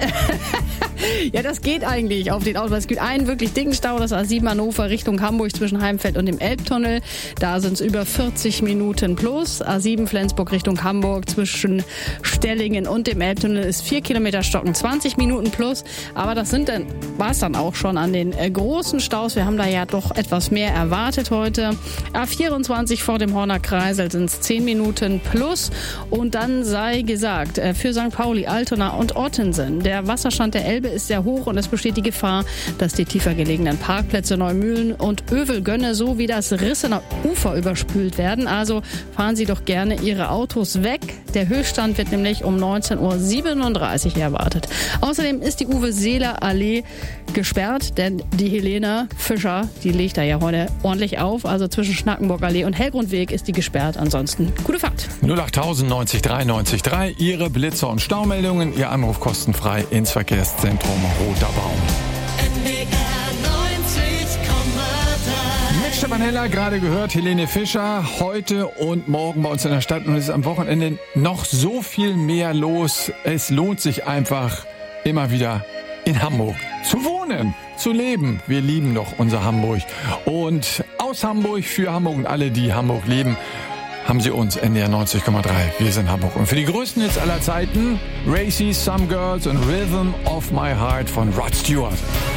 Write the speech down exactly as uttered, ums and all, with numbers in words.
Ja, das geht eigentlich auf den Autobahnen. Es gibt einen wirklich dicken Stau, das A sieben Hannover Richtung Hamburg zwischen Heimfeld und dem Elbtunnel. Da sind es über vierzig Minuten plus. A sieben Flensburg Richtung Hamburg zwischen Stellingen und dem Elbtunnel ist vier Kilometer Stocken, zwanzig Minuten plus. Aber das sind dann, war es dann auch schon an den äh, großen Staus. Wir haben da ja doch etwas mehr erwartet heute. A vierundzwanzig vor dem Horner Kreisel sind es zehn Minuten plus. Und dann sei gesagt, äh, für Sankt Pauli, Altona und Ottensen, der Wasserstand der Elbe ist sehr hoch und es besteht die Gefahr, dass die tiefer gelegenen Parkplätze Neumühlen und Övelgönne sowie das Rissener Ufer überspült werden. Also fahren Sie doch gerne Ihre Autos weg. Der Höchststand wird nämlich um neunzehn Uhr siebenunddreißig erwartet. Außerdem ist die Uwe-Seeler-Allee gesperrt, denn die Helena Fischer, die legt da ja heute ordentlich auf. Also zwischen Schnackenburg-Allee und Hellgrundweg ist die gesperrt. Ansonsten gute Fahrt. null acht neunzig drei neunzig drei, Ihre Blitzer- und Staumeldungen, Ihr Anruf kostenfrei ins Verkehrszentrum Roter Baum. N D R neunzig Komma drei. Mit Stefan Heller, gerade gehört, Helene Fischer, heute und morgen bei uns in der Stadt. Und es ist am Wochenende noch so viel mehr los. Es lohnt sich einfach, immer wieder in Hamburg zu wohnen, zu leben. Wir lieben doch unser Hamburg. Und aus Hamburg, für Hamburg und alle, die Hamburg lieben, haben Sie uns, N D R neunzig Komma drei. Wir sind Hamburg. Und für die größten Hits aller Zeiten, Racy, Some Girls und Rhythm of My Heart von Rod Stewart.